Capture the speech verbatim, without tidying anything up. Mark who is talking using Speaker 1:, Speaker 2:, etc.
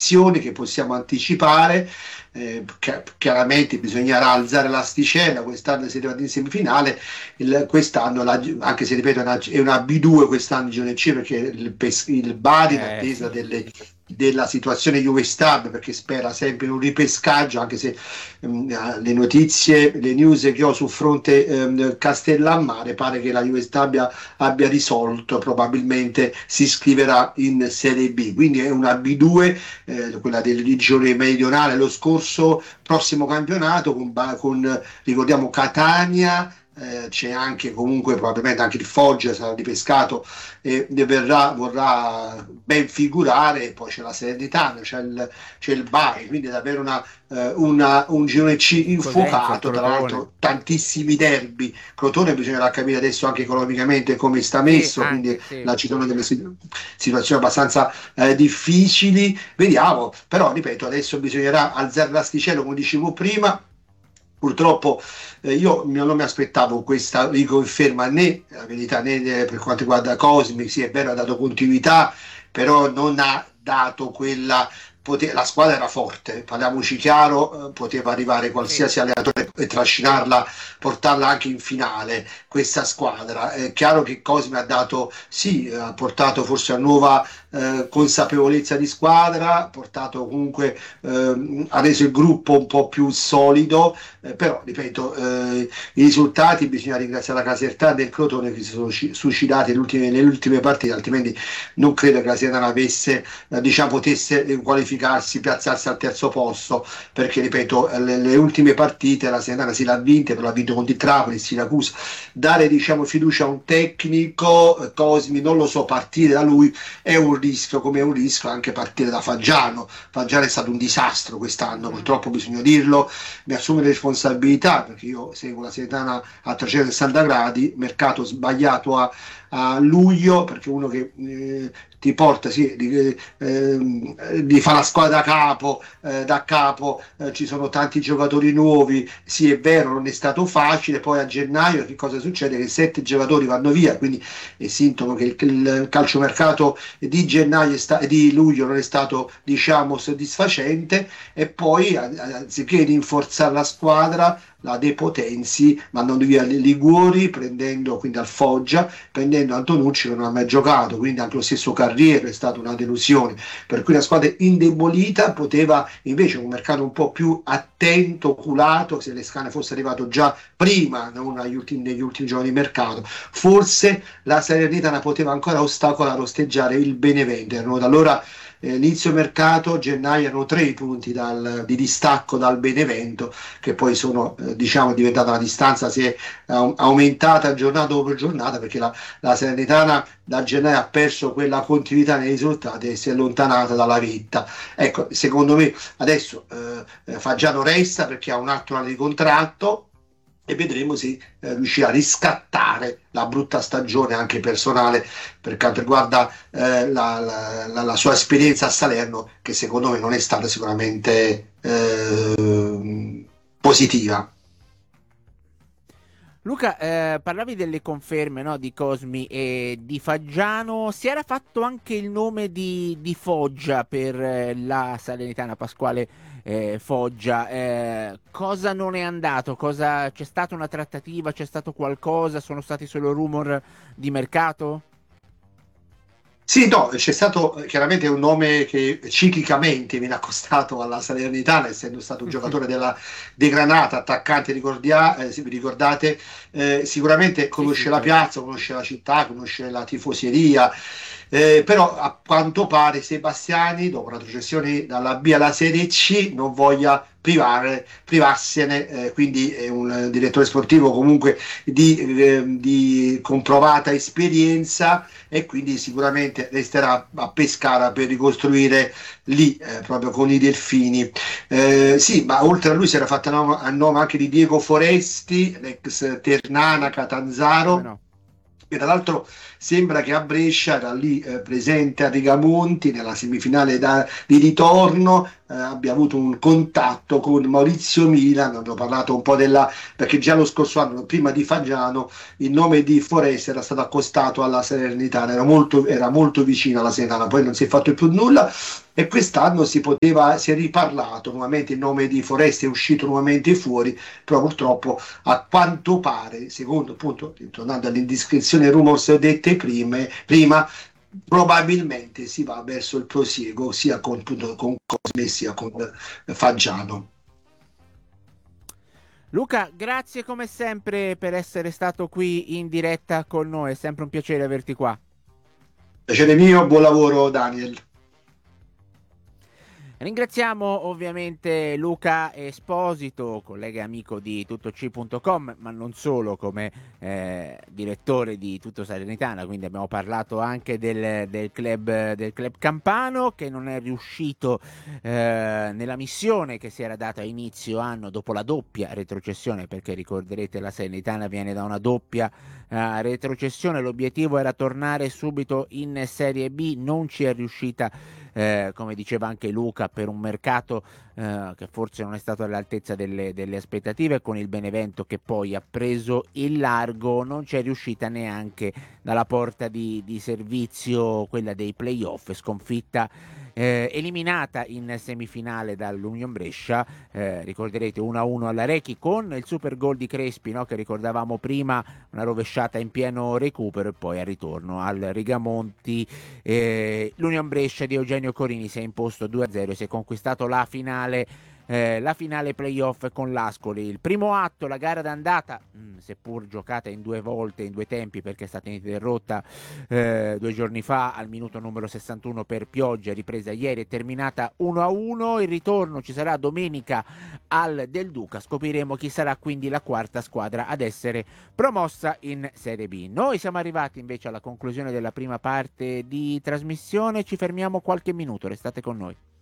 Speaker 1: posizioni che possiamo anticipare. Eh, chiaramente bisognerà alzare l'asticella, quest'anno si è arrivati in semifinale, il, quest'anno la, anche se ripeto è una, è una B due quest'anno Girone C, perché il, il Bari in
Speaker 2: Eh,
Speaker 1: attesa
Speaker 2: sì.
Speaker 1: delle, della situazione Juve Stab, perché spera sempre in un ripescaggio, anche se um, le notizie, le news che ho sul fronte um, Castellammare pare che la Juve Stab abbia, abbia risolto, probabilmente si iscriverà in Serie B, quindi è una B due, eh, quella del Girone Meridionale. Lo scorso prossimo campionato con, con ricordiamo Catania, eh, c'è anche comunque probabilmente anche il Foggia sarà ripescato e ne verrà, vorrà ben figurare, poi c'è la Salernitana, c'è il, c'è il Bari, quindi è davvero una, eh, una, un girone C
Speaker 2: Cosenza, il
Speaker 1: infuocato, tra
Speaker 2: Crotone.
Speaker 1: l'altro tantissimi derby. Crotone bisognerà capire adesso anche economicamente come sta
Speaker 2: Sì,
Speaker 1: messo, quindi
Speaker 2: anche, sì.
Speaker 1: là ci sono delle situazioni abbastanza eh, difficili, vediamo, però ripeto adesso bisognerà alzare l'asticella come dicevo prima. Purtroppo eh, io non mi aspettavo questa riconferma né la verità né eh, per quanto riguarda Cosmi, sì è vero ha dato continuità, però non ha dato quella pote- la squadra era forte, parliamoci chiaro, eh, poteva arrivare
Speaker 2: Sì.
Speaker 1: qualsiasi allenatore e trascinarla, portarla anche in finale questa squadra. È chiaro che Cosmi ha dato sì, ha portato forse a nuova eh, consapevolezza di squadra, ha portato comunque eh, ha reso il gruppo un po' più solido, eh, però ripeto eh, i risultati bisogna ringraziare la Casertana del Crotone che si sono suicidati nelle ultime, nelle ultime partite, altrimenti non credo che la Casertana avesse eh, diciamo potesse qualificarsi, piazzarsi al terzo posto, perché ripeto le, le ultime partite la Casertana si l'ha vinte, però l'ha vinto contro il Trapani, il Siracusa. Dare diciamo fiducia a un tecnico, eh, Cosmi non lo so, partire da lui è un rischio, come è un rischio anche partire da Faggiano. Faggiano è stato un disastro quest'anno, purtroppo bisogna dirlo, mi assume le responsabilità perché io seguo la Salernitana a trecentosessanta gradi, mercato sbagliato a, a luglio, perché uno che eh, ti porta, sì, di, eh, di fa la squadra da capo, eh, da capo eh, ci sono tanti giocatori nuovi, sì è vero non è stato facile, poi a gennaio che cosa succede? Che sette giocatori vanno via, quindi è sintomo che il, il calciomercato di gennaio sta, di luglio non è stato diciamo soddisfacente, e poi anziché rinforzare la squadra la depotenzi mandando via Liguori, prendendo quindi al Foggia, prendendo Antonucci che non ha mai giocato, quindi anche lo stesso Carriero è stata una delusione, per cui la squadra indebolita poteva invece un mercato un po' più attento, oculato, se Lescane fosse arrivato già prima, non negli ultimi, negli ultimi giorni di mercato, forse la Salernitana poteva ancora ostacolare, osteggiare il Benevento. Erano da allora eh, inizio mercato, gennaio erano tre i punti dal, di distacco dal Benevento, che poi sono eh, diciamo diventata una distanza, si è eh, aumentata giornata dopo giornata, perché la, la Salernitana da gennaio ha perso quella continuità nei risultati e si è allontanata dalla vetta. Ecco, secondo me adesso eh, Faggiano resta perché ha un altro anno di contratto e vedremo se eh, riuscirà a riscattare la brutta stagione anche personale per quanto riguarda eh, la, la, la, la sua esperienza a Salerno, che secondo me non è stata sicuramente eh, positiva.
Speaker 2: Luca, eh, parlavi delle conferme, no, di Cosmi e di Faggiano. Si era fatto anche il nome di, di Foggia per eh, la Salernitana, Pasquale eh, Foggia. Eh, cosa non è andato? Cosa, c'è stata una trattativa? C'è stato qualcosa? Sono stati solo rumor di mercato?
Speaker 1: Sì, no, c'è stato eh, chiaramente un nome che ciclicamente viene accostato alla Salernitana, essendo stato un giocatore della De Granata, attaccante, ricordia, eh, se vi ricordate, eh, sicuramente
Speaker 2: Sì, sì,
Speaker 1: conosce la
Speaker 2: certo.
Speaker 1: piazza, conosce la città, conosce la tifoseria, eh, però a quanto pare Sebastiani, dopo la retrocessione dalla B alla Serie C, non voglia privare, privarsene, eh, quindi è un direttore sportivo comunque di, eh, di comprovata esperienza, e quindi sicuramente resterà a Pescara per ricostruire lì eh, proprio con i delfini. Eh, sì, ma oltre a lui si era fatto a nome anche di Diego Foresti, l'ex Ternana
Speaker 2: Sì, come
Speaker 1: Catanzaro,
Speaker 2: no?
Speaker 1: che tra l'altro sembra che a Brescia era lì eh, presente a Rigamonti nella semifinale da, di ritorno, eh, abbia avuto un contatto con Maurizio Milan, abbiamo parlato un po' della, perché già lo scorso anno, prima di Faggiano, il nome di Forese era stato accostato alla Salernitana, era molto, era molto vicino alla Salernitana, poi non si è fatto più nulla. E quest'anno si poteva, si è riparlato nuovamente, il nome di Foreste è uscito nuovamente fuori, però purtroppo a quanto pare, secondo appunto, tornando all'indiscrezione rumors dette prime, prima, probabilmente si va verso il prosieguo sia con, appunto, con Cosme sia con Faggiano.
Speaker 2: Luca, grazie come sempre per essere stato qui in diretta con noi, è sempre un piacere averti qua.
Speaker 1: Piacere mio, buon lavoro Daniel.
Speaker 2: Ringraziamo ovviamente Luca Esposito, collega e amico di tuttoc punto com, ma non solo, come eh, direttore di Tutto Salernitana, quindi abbiamo parlato anche del, del, club, del club campano che non è riuscito eh, nella missione che si era data a inizio anno dopo la doppia retrocessione, perché ricorderete la Salernitana viene da una doppia eh, retrocessione, l'obiettivo era tornare subito in Serie B, non ci è riuscita. Eh, come diceva anche Luca, per un mercato eh, che forse non è stato all'altezza delle, delle aspettative, con il Benevento che poi ha preso il largo, non c'è riuscita neanche dalla porta di, di servizio, quella dei playoff, sconfitta eh, eliminata in semifinale dall'Union Brescia, eh, ricorderete uno a uno alla Rechi con il super gol di Crespi, no, che ricordavamo prima, una rovesciata in pieno recupero, e poi al ritorno al Rigamonti eh, l'Union Brescia di Eugenio Corini si è imposto due a zero e si è conquistato la finale eh, la finale playoff con l'Ascoli. Il primo atto, la gara d'andata, mh, seppur giocata in due volte, in due tempi, perché è stata interrotta eh, due giorni fa al minuto numero sessantuno per pioggia, ripresa ieri, è terminata uno a uno. Il ritorno ci sarà domenica al Del Duca, scopriremo chi sarà quindi la quarta squadra ad essere promossa in Serie B. Noi siamo arrivati invece alla conclusione della prima parte di trasmissione, ci fermiamo qualche minuto, restate con noi.